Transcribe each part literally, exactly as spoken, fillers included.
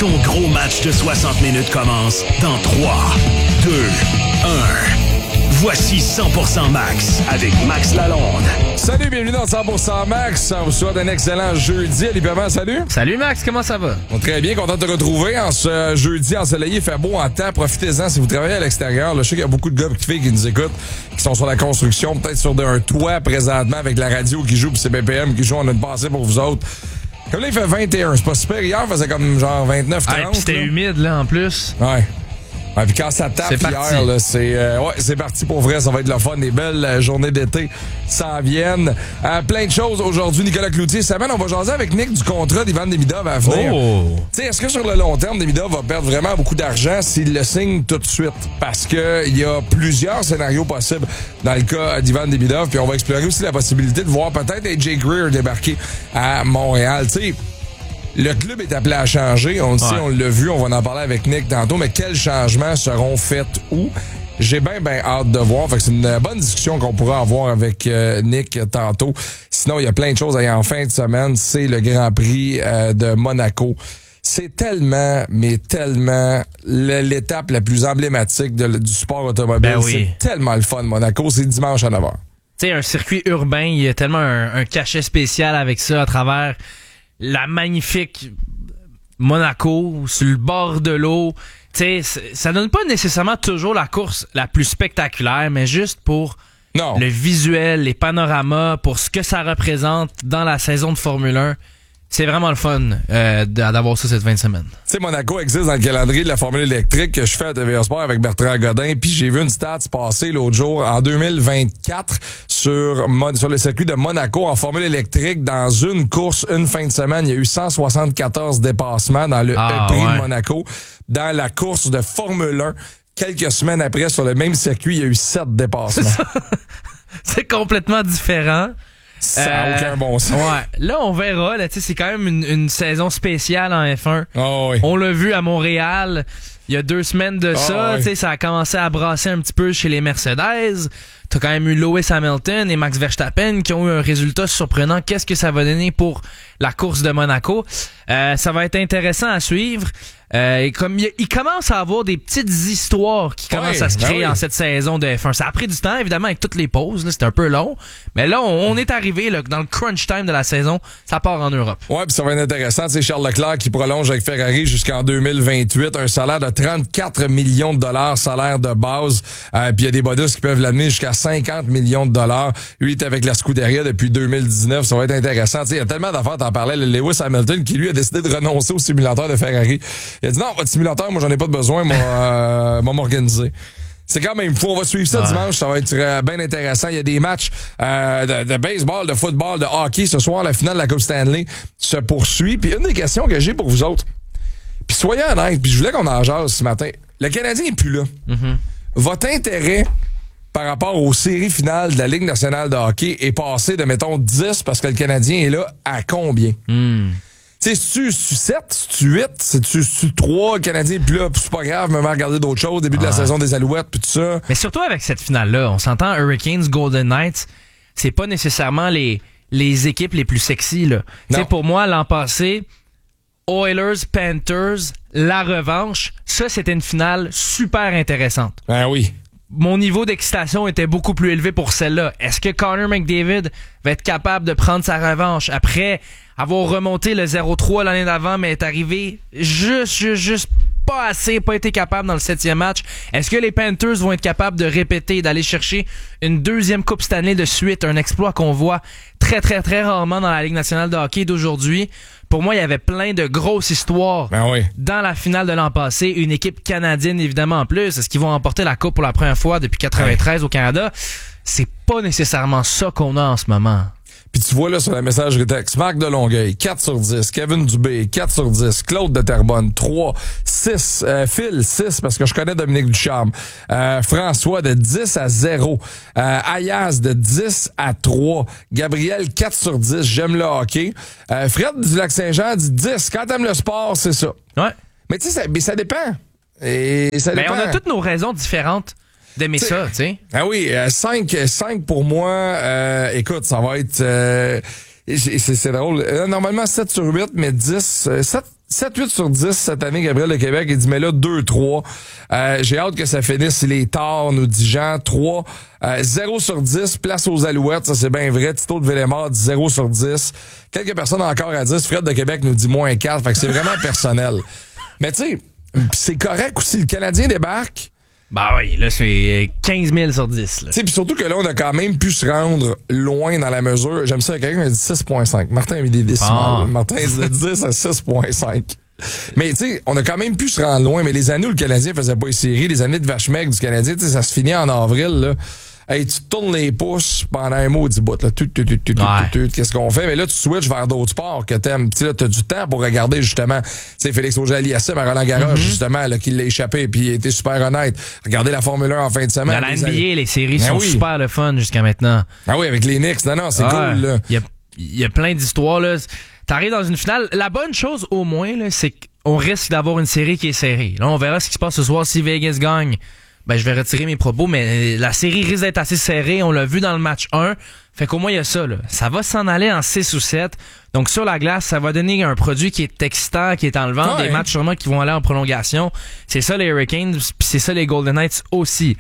Ton gros match de soixante minutes commence dans trois, deux, un. Voici cent pour cent Max avec Max Lalonde. Salut, bienvenue dans cent pour cent Max. On vous souhaite un excellent jeudi. Ali Perman, salut. Salut Max, comment ça va? Bon, très bien, content de te retrouver en ce jeudi ensoleillé. Il fait beau en temps. Profitez-en si vous travaillez à l'extérieur. Là, je sais qu'il y a beaucoup de gars et filles qui nous écoutent, qui sont sur la construction, peut-être sur un toit présentement avec la radio qui joue puis c'est B P M qui joue. On a une pensée pour vous autres. Comme là, il fait vingt et un. C'est pas super. Hier, il faisait comme genre vingt-neuf trente. Ah, puis c'était là. humide là en plus. Ouais. Ouais, puis quand ça tape c'est hier, là, c'est euh, ouais, c'est parti pour vrai. Ça va être le fun. Des belles euh, journées d'été s'en viennent. Euh, plein de choses aujourd'hui. Nicolas Cloutier, cette semaine, on va jaser avec Nick du contrat d'Ivan Demidov à venir. Oh. Tu sais, est-ce que sur le long terme, Demidov va perdre vraiment beaucoup d'argent s'il le signe tout de suite? Parce que il y a plusieurs scénarios possibles dans le cas d'Ivan Demidov. Puis on va explorer aussi la possibilité de voir peut-être A J Greer débarquer à Montréal. Tu sais, le club est appelé à changer. On le sait, ouais. On l'a vu. On va en parler avec Nick tantôt. Mais quels changements seront faits où? J'ai bien, bien hâte de voir. Fait que c'est une bonne discussion qu'on pourra avoir avec euh, Nick tantôt. Sinon, il y a plein de choses à y en fin de semaine. C'est le Grand Prix euh, de Monaco. C'est tellement, mais tellement l'étape la plus emblématique de, du sport automobile. Ben oui. C'est tellement le fun, Monaco. C'est dimanche à neuf heures. Tu sais, un circuit urbain, il y a tellement un, un cachet spécial avec ça à travers la magnifique Monaco, sur le bord de l'eau. Tu sais, ça donne pas nécessairement toujours la course la plus spectaculaire, mais juste pour non. le visuel, les panoramas, pour ce que ça représente dans la saison de Formule un. C'est vraiment le fun euh, d'avoir ça cette fin de semaine. Tu sais, Monaco existe dans le calendrier de la Formule électrique que je fais à T V A Sport avec Bertrand Godin. Puis j'ai vu une stat passer l'autre jour en deux mille vingt-quatre sur, sur le circuit de Monaco en Formule électrique. Dans une course, une fin de semaine, il y a eu cent soixante-quatorze dépassements dans le ah, prix ouais. de Monaco. Dans la course de Formule un, quelques semaines après, sur le même circuit, il y a eu sept dépassements. C'est complètement différent. Ça n'a euh, aucun bon sens. Ouais. Là, on verra. Là, c'est quand même une, une saison spéciale en F un. Oh oui. On l'a vu à Montréal il y a deux semaines de ça. Oh oui. Ça a commencé à brasser un petit peu chez les Mercedes. T'as quand même eu Lewis Hamilton et Max Verstappen qui ont eu un résultat surprenant. Qu'est-ce que ça va donner pour la course de Monaco? Euh, ça va être intéressant à suivre. Euh, et comme il, il commence à avoir des petites histoires qui commencent ouais, à se créer ben oui. en cette saison de F un. Ça a pris du temps, évidemment, avec toutes les pauses. Là, c'était un peu long. Mais là, on, on est arrivé là, dans le crunch time de la saison. Ça part en Europe. Ouais, puis ça va être intéressant. C'est Charles Leclerc qui prolonge avec Ferrari jusqu'en deux mille vingt-huit. Un salaire de trente-quatre millions de dollars, salaire de base. Euh, puis il y a des bonus qui peuvent l'amener jusqu'à cinquante millions de dollars. Lui, il est avec la Scuderia depuis deux mille dix-neuf. Ça va être intéressant. Il y a tellement d'affaires, t'en parlais. Le Lewis Hamilton qui, lui, a décidé de renoncer au simulateur de Ferrari. Il a dit non, votre simulateur, moi, j'en ai pas de besoin, moi, euh, moi m'organiser. C'est quand même fou. On va suivre ça ouais. dimanche. Ça va être euh, bien intéressant. Il y a des matchs euh, de, de baseball, de football, de hockey. Ce soir, la finale de la Coupe Stanley se poursuit. Puis une des questions que j'ai pour vous autres, puis soyez honnêtes, puis je voulais qu'on en jase ce matin. Le Canadien est plus là. Mm-hmm. Votre intérêt par rapport aux séries finales de la Ligue nationale de hockey est passé de, mettons, dix parce que le Canadien est là à combien? Mm. Tu sais, c'est-tu sept, c'est-tu huit, c'est-tu trois, le Canadien, puis là, c'est pas grave, même à regarder d'autres choses, début de la ah. saison des Alouettes, puis tout ça. Mais surtout avec cette finale-là, on s'entend Hurricanes, Golden Knights, c'est pas nécessairement les, les équipes les plus sexy, là. Tu sais, pour moi, l'an passé, Oilers, Panthers, la revanche, ça, c'était une finale super intéressante. Ben oui. Mon niveau d'excitation était beaucoup plus élevé pour celle-là. Est-ce que Connor McDavid va être capable de prendre sa revanche après avoir remonté le zéro trois l'année d'avant, mais est arrivé juste, juste, juste pas assez, pas été capable dans le septième match? Est-ce que les Panthers vont être capables de répéter, d'aller chercher une deuxième Coupe Stanley de suite, un exploit qu'on voit très, très, très rarement dans la Ligue nationale de hockey d'aujourd'hui? Pour moi, il y avait plein de grosses histoires ben oui. dans la finale de l'an passé. Une équipe canadienne, évidemment, en plus. Est-ce qu'ils vont emporter la Coupe pour la première fois depuis quatre-vingt-treize ouais. au Canada? C'est pas nécessairement ça qu'on a en ce moment. Puis tu vois là sur la messagerie texte, Marc de Longueuil, quatre sur dix, Kevin Dubé, quatre sur dix, Claude de Terrebonne, trois, six, euh, Phil, six, parce que je connais Dominique Ducharme, euh, François de dix à zéro, euh, Ayaz de dix à trois, Gabriel quatre sur dix, j'aime le hockey, euh, Fred du Lac-Saint-Jean dit dix, quand t'aimes le sport, c'est ça. Ouais. Mais tu sais, ça, mais ça dépend. Et ça mais dépend. on a toutes nos raisons différentes d'aimer t'sais, ça, tu sais. Ah oui, euh, cinq, cinq pour moi, euh, écoute, ça va être... Euh, c'est, c'est drôle. Euh, normalement, sept sur huit, mais dix... Euh, sept, sept huit sur dix cette année, Gabriel de Québec. Il dit, mais là, deux trois. Euh, j'ai hâte que ça finisse. Il est tard, nous dit Jean. trois. Euh, zéro sur dix, place aux Alouettes. Ça, c'est bien vrai. Tito de Villemort dit zéro sur dix. Quelques personnes encore à dix. Fred de Québec nous dit moins quatre. Fait que c'est vraiment personnel. Mais tu sais, c'est correct aussi. Le Canadien débarque. Bah oui, là, c'est quinze mille sur dix. Tu sais, puis surtout que là, on a quand même pu se rendre loin dans la mesure. J'aime ça, quelqu'un m'a dit six virgule cinq. Martin a mis des décimales. Ah. Martin dit de dix à six virgule cinq. Mais tu sais, on a quand même pu se rendre loin. Mais les années où le Canadien faisait pas les séries, les années de vache maigre du Canadien, tu sais, ça se finit en avril, là. Hey, tu tournes les pouces pendant un mot du bout, là. Tout, tout, tout, tout, tout, tout, qu'est-ce qu'on fait? Mais là, tu switches vers d'autres sports que t'aimes. Tu sais, là, t'as du temps pour regarder, justement. Tu sais, Félix Auger-Aliassime à Roland-Garros, mm-hmm. justement, là, qui l'a échappé, puis il a été super honnête. Regardez la Formule un en fin de semaine. Dans la N B A, les, les séries ben sont oui. super le fun jusqu'à maintenant. Ah oui, avec les Knicks. Non, non, c'est ah, cool, là. Il y a, il y a plein d'histoires, là. T'arrives dans une finale. La bonne chose, au moins, là, c'est qu'on risque d'avoir une série qui est serrée. Là, on verra ce qui se passe ce soir si Vegas gagne. Ben, je vais retirer mes propos, mais la série risque d'être assez serrée. On l'a vu dans le match un. Fait qu'au moins, il y a ça, là. Ça va s'en aller en six ou sept. Donc, sur la glace, ça va donner un produit qui est excitant, qui est enlevant. Ouais. Des matchs sûrement qui vont aller en prolongation. C'est ça, les Hurricanes, puis c'est ça, les Golden Knights aussi.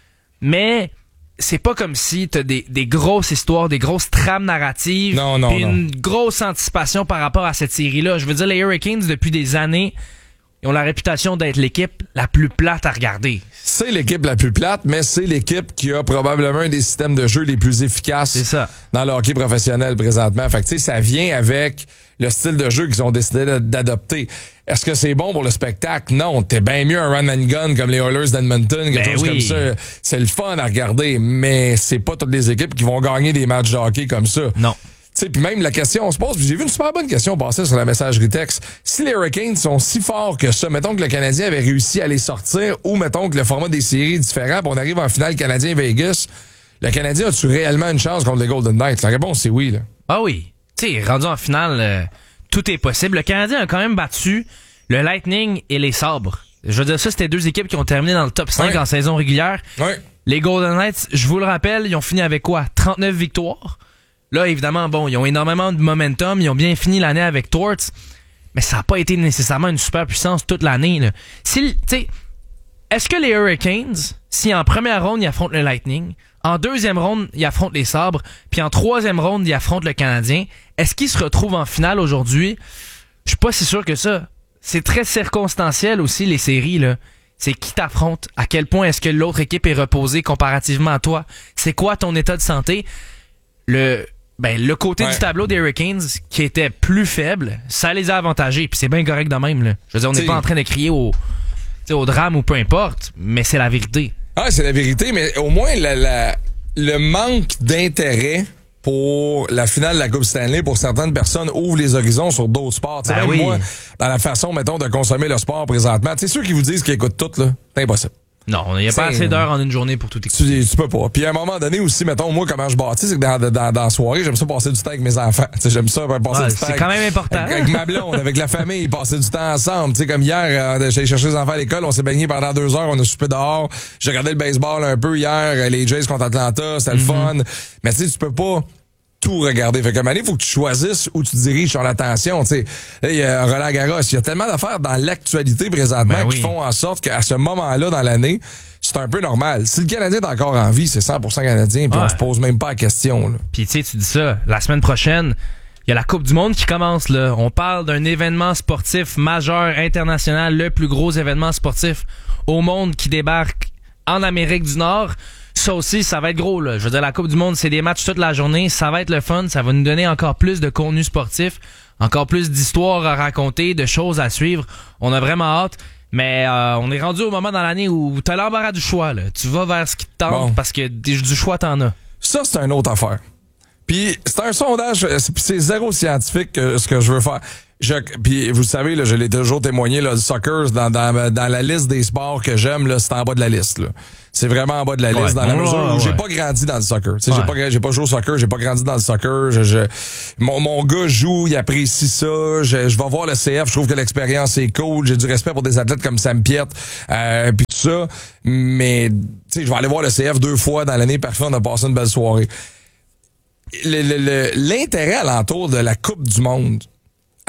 Mais, c'est pas comme si t'as des, des grosses histoires, des grosses trames narratives. Non, non, puis non. une grosse anticipation par rapport à cette série-là. Je veux dire, les Hurricanes, depuis des années, ils ont la réputation d'être l'équipe la plus plate à regarder. C'est l'équipe la plus plate, mais c'est l'équipe qui a probablement un des systèmes de jeu les plus efficaces c'est ça. dans le hockey professionnel présentement. Fait que tu sais, ça vient avec le style de jeu qu'ils ont décidé d'adopter. Est-ce que c'est bon pour le spectacle? Non. T'es bien mieux un run and gun comme les Oilers d'Edmonton, quelque ben chose oui. comme ça. C'est le fun à regarder, mais c'est pas toutes les équipes qui vont gagner des matchs de hockey comme ça. Non. Puis même la question on se pose, j'ai vu une super bonne question passer sur la messagerie texte. Si les Hurricanes sont si forts que ça, mettons que le Canadien avait réussi à les sortir, ou mettons que le format des séries est différent, puis on arrive en finale Canadien-Vegas, le Canadien a-tu réellement une chance contre les Golden Knights? La réponse, c'est oui. Là. Ah oui. Tu sais, rendu en finale, euh, tout est possible. Le Canadien a quand même battu le Lightning et les Sabres. Je veux dire, ça, c'était deux équipes qui ont terminé dans le top cinq ouais. en saison régulière. Ouais. Les Golden Knights, je vous le rappelle, ils ont fini avec quoi? trente-neuf victoires. Là, évidemment, bon, ils ont énormément de momentum, ils ont bien fini l'année avec Torts, mais ça n'a pas été nécessairement une super puissance toute l'année. Là. Si, t'sais, est-ce que les Hurricanes, si en première ronde, ils affrontent le Lightning, en deuxième ronde, ils affrontent les Sabres, puis en troisième ronde, ils affrontent le Canadien, est-ce qu'ils se retrouvent en finale aujourd'hui? Je suis pas si sûr que ça. C'est très circonstanciel aussi, les séries, là. C'est qui t'affronte, à quel point est-ce que l'autre équipe est reposée comparativement à toi, c'est quoi ton état de santé? Le... Ben, le côté ouais. du tableau des Hurricanes qui était plus faible, ça les a avantagés. Puis c'est bien correct de même. Là. Je veux dire, on n'est pas en train de crier au, au drame ou peu importe, mais c'est la vérité. Ah, c'est la vérité, mais au moins la, la, le manque d'intérêt pour la finale de la Coupe Stanley pour certaines personnes ouvre les horizons sur d'autres sports. Ben même oui. moi, dans la façon, mettons, de consommer le sport présentement, tu sais, ceux qui vous disent qu'ils écoutent tout, là, c'est impossible. Non, il n'y a c'est, pas assez d'heures en une journée pour tout écouter. Tu, tu peux pas. Puis à un moment donné aussi, mettons, moi, comment je bâtis, c'est que dans, dans, dans la soirée, j'aime ça passer du temps avec mes enfants. T'sais, j'aime ça passer ouais, du temps. C'est quand même important. Avec, avec ma blonde, avec la famille, passer du temps ensemble. Tu sais, comme hier, euh, j'allais chercher les enfants à l'école, on s'est baigné pendant deux heures, on a soupé dehors. J'ai regardé le baseball un peu hier, les Jays contre Atlanta, c'était mm-hmm. le fun. Mais tu sais, tu peux pas tout regarder. Fait que il faut que tu choisisses où tu diriges ton attention. Tu sais, il y a Roland Garros, il y a tellement d'affaires dans l'actualité présentement ben oui. qui font en sorte qu'à ce moment-là dans l'année, c'est un peu normal. Si le Canadien est encore en vie, c'est cent pour cent Canadien, puis ouais. on se pose même pas la question. Puis tu sais, tu dis ça, la semaine prochaine, il y a la Coupe du Monde qui commence. Là. On parle d'un événement sportif majeur, international, le plus gros événement sportif au monde qui débarque en Amérique du Nord. Ça aussi, ça va être gros. Là. Je veux dire, la Coupe du Monde, c'est des matchs toute la journée. Ça va être le fun. Ça va nous donner encore plus de contenu sportif, encore plus d'histoires à raconter, de choses à suivre. On a vraiment hâte. Mais euh, on est rendu au moment dans l'année où t'as l'embarras du choix. Là. Tu vas vers ce qui te tente bon. parce que du choix, t'en as. Ça, c'est une autre affaire. Puis c'est un sondage, c'est zéro scientifique euh, ce que je veux faire. Je, puis vous savez, là, je l'ai toujours témoigné, là, le soccer, dans, dans, dans la liste des sports que j'aime, là, c'est en bas de la liste. Là. C'est vraiment en bas de la liste, ouais, dans la mesure ouais, où ouais. j'ai pas grandi dans le soccer. Ouais. J'ai pas j'ai pas joué au soccer, j'ai pas grandi dans le soccer. Je, je, mon, mon gars joue, il apprécie ça. Je, je vais voir le C F, je trouve que l'expérience est cool. J'ai du respect pour des athlètes comme Sam Piet, euh, puis tout ça. Mais tu sais, je vais aller voir le C F deux fois dans l'année, parfait, on a passé une belle soirée. Le, le, le, l'intérêt alentour de la Coupe du Monde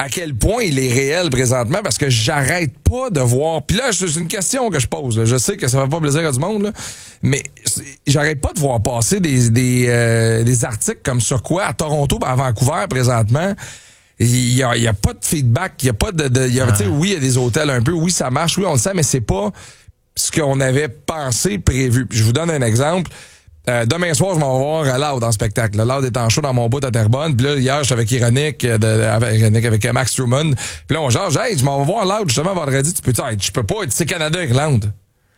à quel point il est réel présentement parce que j'arrête pas de voir. Puis là, c'est une question que je pose. Là. Je sais que ça va pas plaisir à du monde, là, mais j'arrête pas de voir passer des des, euh, des articles comme sur quoi à Toronto, à Vancouver présentement. Il y a, il y a pas de feedback, il y a pas de, de il y a, ah. tu sais, oui, il y a des hôtels un peu, oui, ça marche, oui, on le sait, mais c'est pas ce qu'on avait pensé, prévu. Puis je vous donne un exemple. Euh, demain soir, je m'en vais voir Loud en spectacle. Loud est en show dans mon bout à Terrebonne. Puis là, hier, je suis avec Ironic, de, de, avec, Ironic avec Max Truman. Puis là, on genre, hey, je m'en vais voir Loud justement vendredi. Tu peux dire, hey, je peux pas, c'est Canada-Irlande.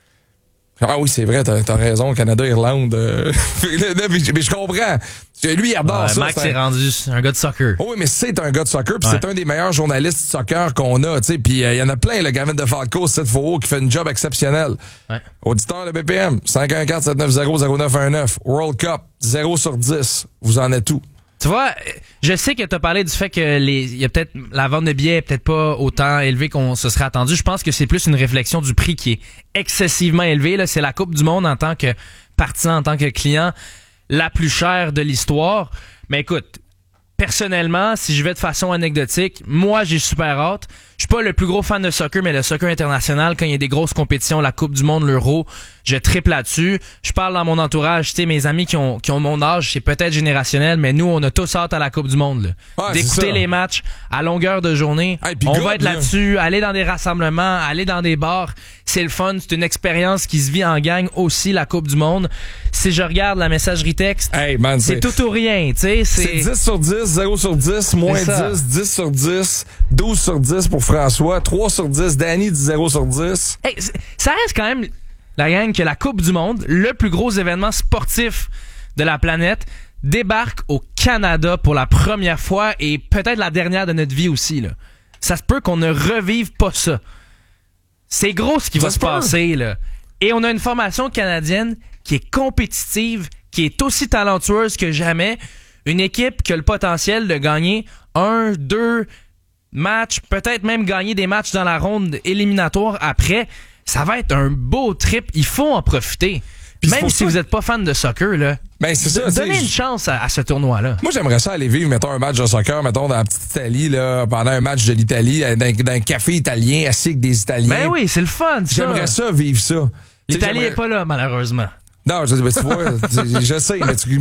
Ah oui, c'est vrai, t'as, t'as raison, Canada-Irlande. Euh, mais je comprends. Lui, il adore ouais, ça. Max est rendu un gars de soccer. Oh oui, mais c'est un gars de soccer, puis ouais. c'est un des meilleurs journalistes de soccer qu'on a, tu sais. Puis il euh, y en a plein, le Gavin de Falco, Seth Faux, qui fait une job exceptionnel. Ouais. Auditeur de B P M, cinq un quatre sept neuf zéro zéro neuf un neuf. World Cup, zéro sur dix. Vous en êtes où? Tu vois, je sais que tu as parlé du fait que les, il y a peut-être la vente de billets est peut-être pas autant élevée qu'on se serait attendu. Je pense que c'est plus une réflexion du prix qui est excessivement élevé. Là, c'est la Coupe du Monde en tant que partisan, en tant que client, la plus chère de l'histoire. Mais écoute, personnellement, si je vais de façon anecdotique, moi j'ai super hâte. Je suis pas le plus gros fan de soccer, mais le soccer international, quand il y a des grosses compétitions, la Coupe du Monde, l'Euro, je triple là-dessus. Je parle dans mon entourage, tu sais, mes amis qui ont qui ont mon âge, c'est peut-être générationnel, mais nous, on a tous hâte à la Coupe du Monde. Là. Ouais, d'écouter les matchs à longueur de journée. Hey, on God, va être là-dessus, là. Aller dans des rassemblements, aller dans des bars. C'est le fun, c'est une expérience qui se vit en gang aussi, la Coupe du Monde. Si je regarde la messagerie texte, hey, man, c'est, c'est tout ou rien, tu sais. C'est... c'est dix sur dix, zéro sur dix, moins dix, dix sur dix, douze sur dix pour François, trois sur dix, Danny dit zéro sur dix. Hey, ça reste quand même la gang que la Coupe du Monde, le plus gros événement sportif de la planète, débarque au Canada pour la première fois et peut-être la dernière de notre vie aussi. Là. Ça se peut qu'on ne revive pas ça. C'est gros ce qui ça va se peut. passer. Là. Et on a une formation canadienne qui est compétitive, qui est aussi talentueuse que jamais. Une équipe qui a le potentiel de gagner un, deux matchs, peut-être même gagner des matchs dans la ronde éliminatoire après. Ça va être un beau trip. Il faut en profiter. Puis même si ça... vous n'êtes pas fan de soccer, là, ben, c'est ça, donnez une chance à, à ce tournoi-là. Moi, j'aimerais ça aller vivre, mettons, un match de soccer, mettons, dans la petite Italie, là, pendant un match de l'Italie, dans, dans un café italien, assis avec des Italiens. Ben oui, c'est le fun, ça. J'aimerais ça, vivre ça. L'Italie n'est pas là, malheureusement. Non, je, ben, tu vois, je sais, mais tu,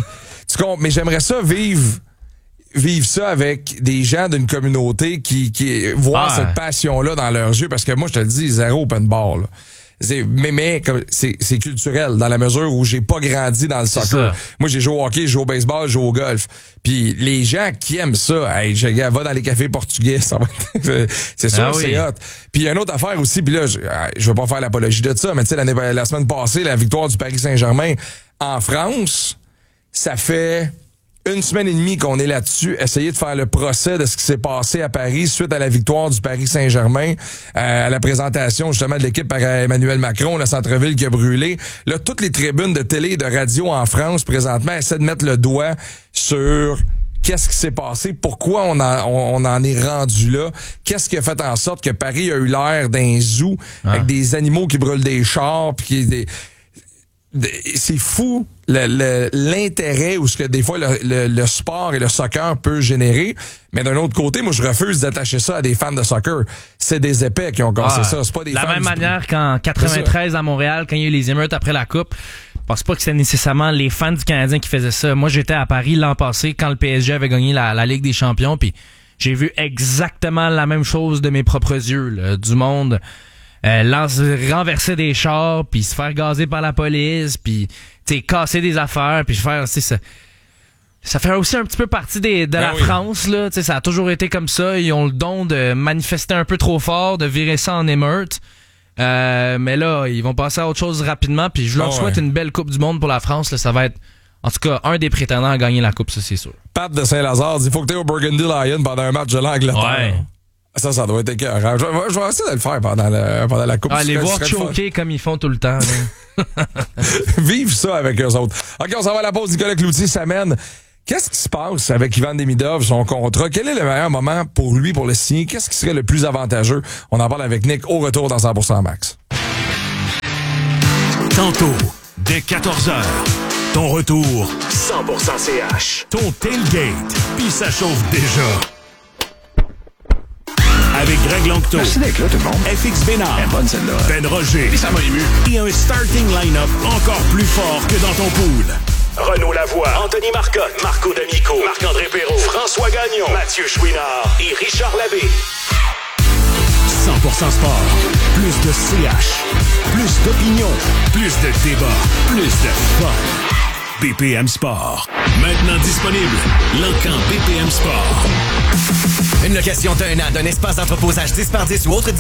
tu comptes, mais j'aimerais ça vivre... vivre ça avec des gens d'une communauté qui, qui voient ah. cette passion-là dans leurs yeux, parce que moi, je te le dis, zéro open bar, là. C'est, mais, mais, comme, c'est, c'est culturel, dans la mesure où j'ai pas grandi dans le soccer. Moi, j'ai joué au hockey, j'ai joué au baseball, j'ai joué au golf. Puis, les gens qui aiment ça, hey, je va dans les cafés portugais, ça va être, c'est sûr, ah oui. c'est hot. Puis, il y a une autre affaire aussi, puis là, je, je veux pas faire l'apologie de ça, mais tu sais, l'année, la semaine passée, la victoire du Paris Saint-Germain en France, ça fait une semaine et demie qu'on est là-dessus, essayer de faire le procès de ce qui s'est passé à Paris suite à la victoire du Paris Saint-Germain, euh, à la présentation justement de l'équipe par Emmanuel Macron, le centre-ville qui a brûlé. Là, toutes les tribunes de télé et de radio en France présentement essaient de mettre le doigt sur qu'est-ce qui s'est passé, pourquoi on, a, on, on en est rendu là, qu'est-ce qui a fait en sorte que Paris a eu l'air d'un zoo ah. avec des animaux qui brûlent des chars, puis qui des c'est fou le, le, l'intérêt ou ce que des fois le, le, le sport et le soccer peut générer, mais d'un autre côté, moi je refuse d'attacher ça à des fans de soccer. C'est des épais qui ont cassé ah, ça, c'est pas des de fans. La même manière qu'en quatre-vingt-treize à Montréal, quand il y a eu les émeutes après la Coupe, je pense pas que c'était nécessairement les fans du Canadien qui faisaient ça. Moi j'étais à Paris l'an passé quand le P S G avait gagné la, la Ligue des Champions, puis j'ai vu exactement la même chose de mes propres yeux, là, du monde Euh, lance, renverser des chars, puis se faire gazer par la police, puis casser des affaires, puis faire, tu sais, ça, ça fait aussi un petit peu partie des, de ben la oui. France, là, tu sais, ça a toujours été comme ça. Ils ont le don de manifester un peu trop fort, de virer ça en émeute. Euh, mais là, ils vont passer à autre chose rapidement, puis je leur oh souhaite ouais. une belle Coupe du Monde pour la France. Là, ça va être, en tout cas, un des prétendants à gagner la Coupe, ça c'est sûr. Pat de Saint-Lazare dit, il faut que tu aies au Burgundy Lion pendant un match de l'Angleterre. Ouais. Ça, ça doit être écœurant. Je, je vais essayer de le faire pendant, le, pendant la Coupe. Ah, les voir choquer comme ils font tout le temps. Vive ça avec eux autres. OK, on s'en va à la pause. Nicolas Cloutier s'amène. Qu'est-ce qui se passe avec Ivan Demidov, son contrat? Quel est le meilleur moment pour lui pour le signer? Qu'est-ce qui serait le plus avantageux? On en parle avec Nick au retour dans cent pour cent Max. Tantôt, dès quatorze heures, ton retour cent pour cent C H. Ton tailgate, puis ça chauffe déjà. avec Greg Longto. Merci d'être là, tout le monde. F X Bénard. Elle est bonne, celle-là. Ben Roger. Et ça m'a ému. Et un starting line-up encore plus fort que dans ton pool. Renaud Lavoie, Anthony Marcotte, Marco D'Amico, Marc-André Perrault, François Gagnon, Mathieu Chouinard et Richard Labbé. cent pour cent sport. Plus de C H. Plus d'opinion. Plus de débat. Plus de fun. B P M Sport. Maintenant disponible. L'encan B P M Sport. Une location d'un an d'un espace d'entreposage dix par dix ou autre